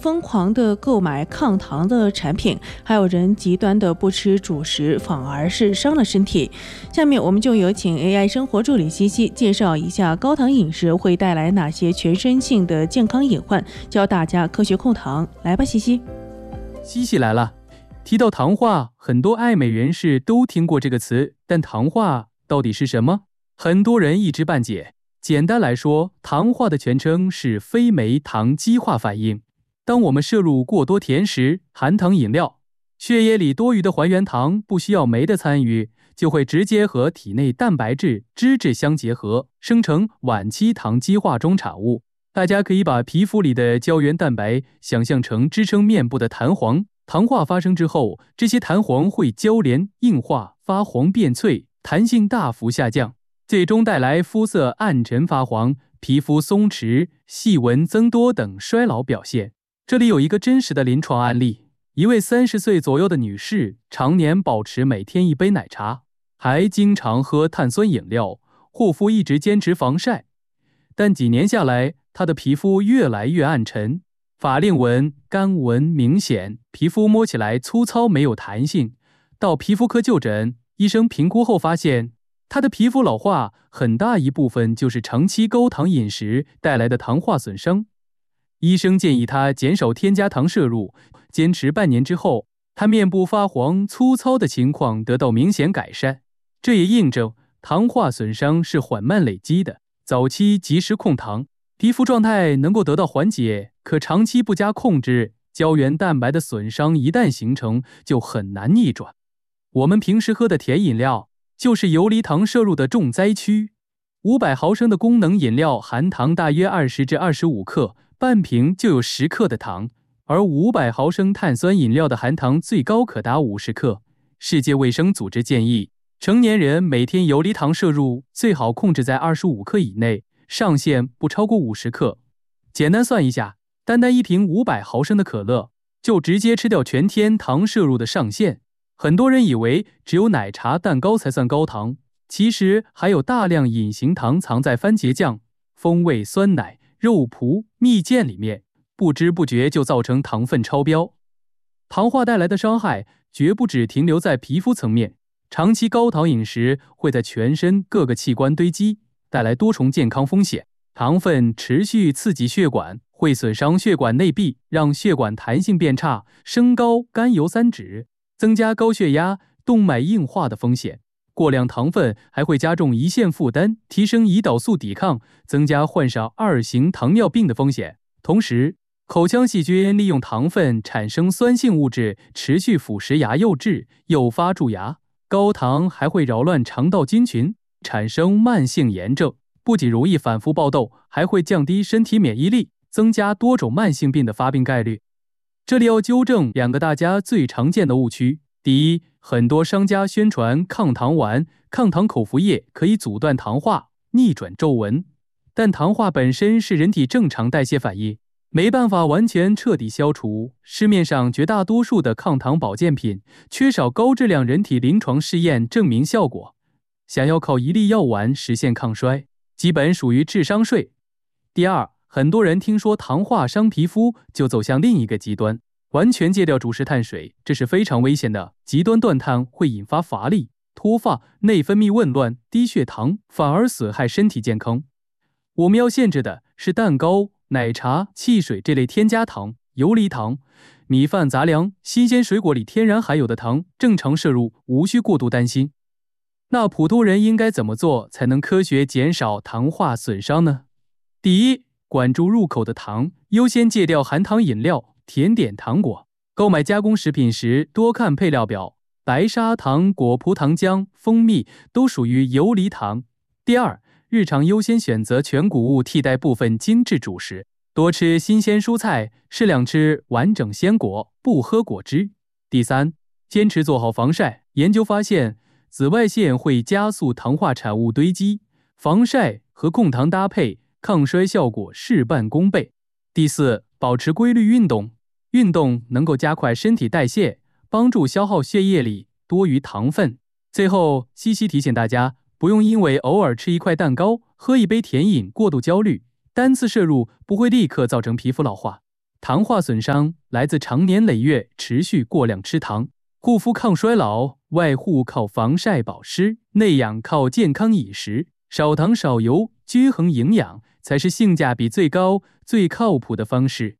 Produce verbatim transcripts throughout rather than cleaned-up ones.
疯狂的购买抗糖的产品，还有人极端的不吃主食，反而是伤了身体。下面我们就有请 A I 生活助理西西介绍一下高糖饮食会带来哪些全身性的健康隐患，教大家科学控糖。来吧，西西。 西西来了。提到糖化，很多爱美人士都听过这个词，但糖化到底是什么？很多人一知半解。简单来说，糖化的全称是非酶糖基化反应。当我们摄入过多甜食、含糖饮料，血液里多余的还原糖不需要酶的参与，就会直接和体内蛋白质、脂质相结合，生成晚期糖基化中产物。大家可以把皮肤里的胶原蛋白想象成支撑面部的弹簧，糖化发生之后，这些弹簧会交连、硬化、发黄变脆，弹性大幅下降，最终带来肤色暗沉发黄、皮肤松弛、细纹增多等衰老表现。这里有一个真实的临床案例，一位三十岁左右的女士，常年保持每天一杯奶茶，还经常喝碳酸饮料，护肤一直坚持防晒，但几年下来，她的皮肤越来越暗沉，法令纹、干纹明显，皮肤摸起来粗糙没有弹性。到皮肤科就诊，医生评估后发现，她的皮肤老化很大一部分就是长期高糖饮食带来的糖化损伤。医生建议她减少添加糖摄入，坚持半年之后，她面部发黄粗糙的情况得到明显改善。这也印证糖化损伤是缓慢累积的，早期及时控糖，皮肤状态能够得到缓解，可长期不加控制，胶原蛋白的损伤一旦形成，就很难逆转。我们平时喝的甜饮料就是游离糖摄入的重灾区。五百毫升的功能饮料含糖大约二十至二十五克，半瓶就有十克的糖，而五百毫升碳酸饮料的含糖最高可达五十克。世界卫生组织建议，成年人每天游离糖摄入最好控制在二十五克以内，上限不超过五十克。简单算一下，单单一瓶五百毫升的可乐，就直接吃掉全天糖摄入的上限。很多人以为只有奶茶、蛋糕才算高糖，其实还有大量隐形糖藏在番茄酱、风味酸奶、肉脯、蜜饯里面，不知不觉就造成糖分超标。糖化带来的伤害绝不只停留在皮肤层面，长期高糖饮食会在全身各个器官堆积，带来多重健康风险。糖分持续刺激血管，会损伤血管内壁，让血管弹性变差，升高甘油三酯，增加高血压、动脉硬化的风险。过量糖分还会加重胰腺负担，提升胰岛素抵抗，增加患上二型糖尿病的风险。同时，口腔细菌利用糖分产生酸性物质，持续腐蚀牙釉质，诱发蛀牙。高糖还会扰乱肠道菌群，产生慢性炎症，不仅容易反复爆痘，还会降低身体免疫力，增加多种慢性病的发病概率。这里要纠正两个大家最常见的误区。第一，很多商家宣传抗糖丸、抗糖口服液可以阻断糖化、逆转皱纹，但糖化本身是人体正常代谢反应，没办法完全彻底消除。市面上绝大多数的抗糖保健品缺少高质量人体临床试验证明效果，想要靠一粒药丸实现抗衰，基本属于智商税。第二，很多人听说糖化伤皮肤，就走向另一个极端，完全戒掉主食碳水，这是非常危险的。极端断碳会引发乏力、脱发、内分泌紊乱、低血糖，反而损害身体健康。我们要限制的是蛋糕、奶茶、汽水这类添加糖、游离糖，米饭、杂粮、新鲜水果里天然含有的糖，正常摄入，无需过度担心。那普通人应该怎么做才能科学减少糖化损伤呢？第一，管住入口的糖，优先戒掉含糖饮料、甜点、糖果。购买加工食品时多看配料表，白砂糖、果葡糖浆、蜂蜜都属于游离糖。第二，日常优先选择全谷物替代部分精致主食，多吃新鲜蔬菜，适量吃完整鲜果，不喝果汁。第三，坚持做好防晒。研究发现，紫外线会加速糖化产物堆积，防晒和控糖搭配，抗衰效果事半功倍。第四，保持规律运动。运动能够加快身体代谢，帮助消耗血液里多余糖分。最后，西西提醒大家，不用因为偶尔吃一块蛋糕、喝一杯甜饮过度焦虑，单次摄入不会立刻造成皮肤老化。 糖化损伤来自常年累月持续过量吃糖。护肤抗衰老，外护靠防晒保湿，内养靠健康饮食，少糖少油，均衡营养才是性价比最高、最靠谱的方式。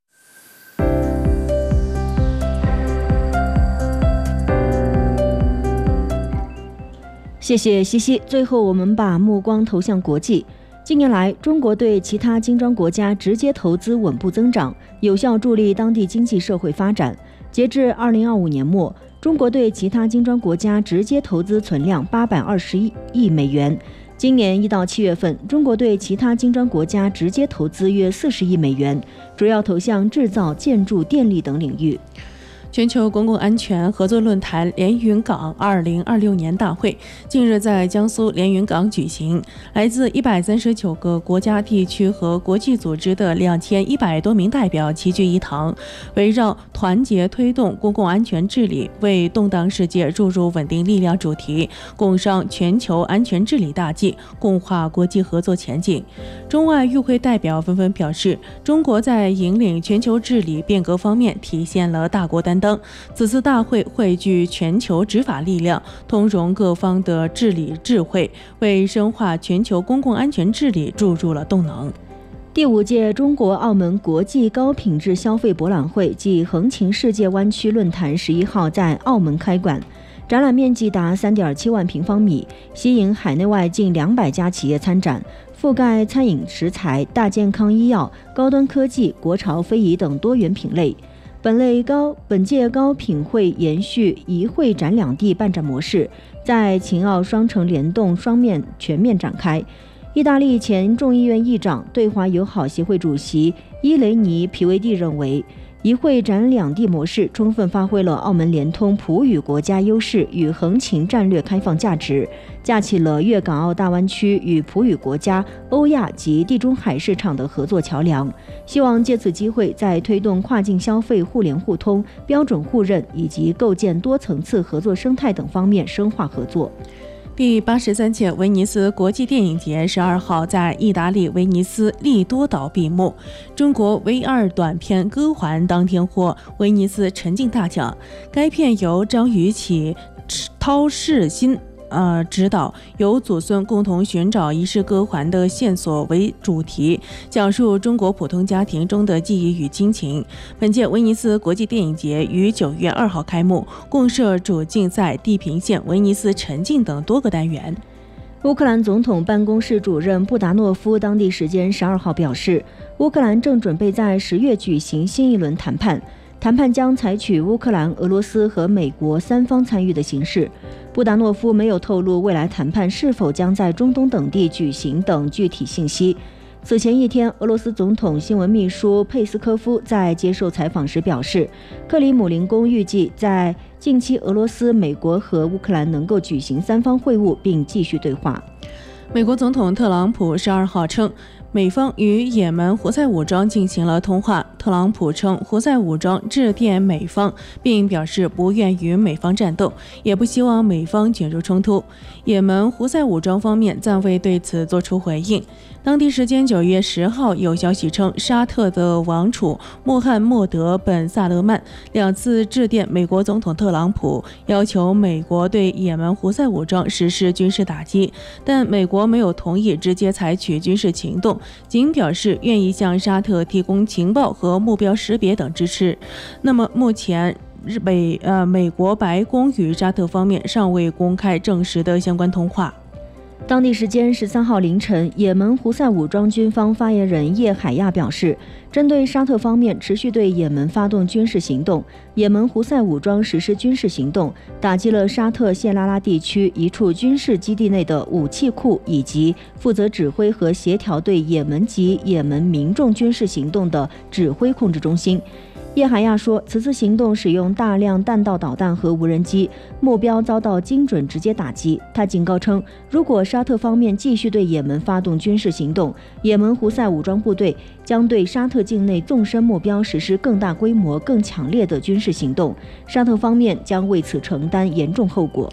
谢谢西西。最后，我们把目光投向国际。近年来，中国对其他金砖国家直接投资稳步增长，有效助力当地经济社会发展。截至二零二五年末，中国对其他金砖国家直接投资存量八百二十一亿美元。今年一到七月份，中国对其他金砖国家直接投资约四十亿美元，主要投向制造、建筑、电力等领域。 全球公共安全合作论坛连云港二零二六年大会近日在江苏连云港举行，来自一百三十九个国家、地区和国际组织的两千一百多名代表齐聚一堂，围绕团结推动公共安全治理，为动荡世界注入稳定力量主题，共商全球安全治理大计，共话国际合作前景。中外与会代表纷纷表示，中国在引领全球治理变革方面体现了大国担当。此次大会汇聚全球执法力量，通融各方的治理智慧，为深化全球公共安全治理注入了动能。 第五届中国澳门国际高品质消费博览会暨横琴世界湾区论坛十一号在澳门开馆，展览面积达 三点七万平方米，吸引海内外近两百家企业参展，覆盖餐饮、食材、大健康医药、高端科技、国潮非遗等多元品类。本类高本届高品会延续一会展两地办展模式，在秦澳双城联动双面全面展开。意大利前众议院议长、对华友好协会主席伊雷尼皮维蒂认为，一会展两地模式充分发挥了澳门联通葡语国家优势与横琴战略开放价值，架起了粤港澳大湾区与葡语国家、欧亚及地中海市场的合作桥梁。希望借此机会，在推动跨境消费互联互通、标准互认以及构建多层次合作生态等方面深化合作。 第八十三届威尼斯国际电影节十二号在意大利威尼斯利多岛闭幕。中国唯二短片《歌环》当天获威尼斯沉浸大奖。该片由张雨绮、陶世新呃，指导，由祖孙共同寻找遗失歌环的线索为主题，讲述中国普通家庭中的记忆与亲情。本届威尼斯国际电影节于九月二号开幕，共设主竞赛、地平线、威尼斯沉浸等多个单元。 乌克兰总统办公室主任布达诺夫当地时间十二号表示，乌克兰正准备在十月举行新一轮谈判。谈判将采取乌克兰、俄罗斯和美国三方参与的形式。布达诺夫没有透露未来谈判是否将在中东等地举行等具体信息。此前一天，俄罗斯总统新闻秘书佩斯科夫在接受采访时表示，克里姆林宫预计在近期俄罗斯、美国和乌克兰能够举行三方会晤并继续对话。 美国总统特朗普十二号称，美方与也门胡塞武装进行了通话。特朗普称，胡塞武装致电美方，并表示不愿与美方战斗，也不希望美方卷入冲突。也门胡塞武装方面暂未对此作出回应。当地时间九月十号，有消息称，沙特的王储穆罕默德本萨勒曼两次致电美国总统特朗普，要求美国对也门胡塞武装实施军事打击，但美国没有同意直接采取军事行动，仅表示愿意向沙特提供情报和目标识别等支持。那么目前日美呃美国白宫与沙特方面尚未公开证实的相关通话。 当地时间十三号凌晨，也门胡塞武装军方发言人叶海亚表示，针对沙特方面持续对也门发动军事行动，也门胡塞武装实施军事行动，打击了沙特谢拉拉地区一处军事基地内的武器库，以及负责指挥和协调对也门及也门民众军事行动的指挥控制中心。叶海亚说，此次行动使用大量弹道导弹和无人机，目标遭到精准直接打击。他警告称，如果沙特方面继续对也门发动军事行动，也门胡塞武装部队将对沙特境内纵深目标实施更大规模、更强烈的军事行动，沙特方面将为此承担严重后果。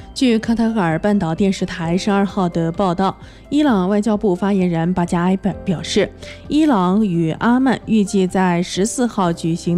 据卡塔尔半岛电视台十二号的报道，伊朗外交部发言人巴加埃表示，伊朗与阿曼预计在十四号举行